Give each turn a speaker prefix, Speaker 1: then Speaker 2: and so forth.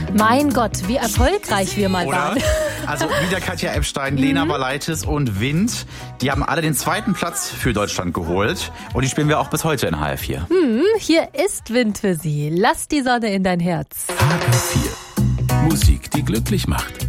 Speaker 1: Mein Gott, wie erfolgreich wir mal waren.
Speaker 2: Also wieder Katja Epstein, Lena Valaitis und Wind. Die haben alle den 2. Platz für Deutschland geholt. Und die spielen wir auch bis heute in HR4.
Speaker 1: Hier ist Wind für Sie. Lass die Sonne in dein Herz.
Speaker 3: HR4. Musik, die glücklich macht.